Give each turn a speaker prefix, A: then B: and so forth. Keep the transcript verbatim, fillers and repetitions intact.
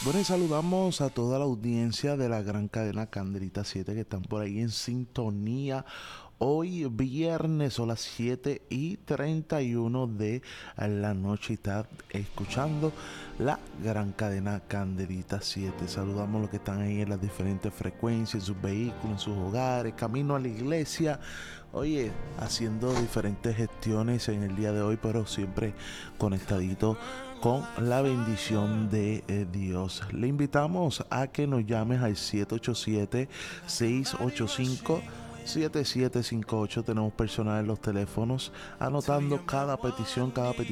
A: Bueno, y saludamos a toda la audiencia de la gran cadena Candelita siete que están por ahí en sintonía. Hoy viernes son las siete y treinta y uno de la noche y está escuchando la gran cadena Candelita siete. Saludamos a los que están ahí en las diferentes frecuencias, en sus vehículos, en sus hogares, camino a la iglesia. Oye, haciendo diferentes gestiones en el día de hoy, pero siempre conectadito con la bendición de eh, Dios. Le invitamos a que nos llames al siete ocho siete, seis ocho cinco, siete siete cinco ocho. Tenemos personal en los teléfonos anotando cada petición, cada petición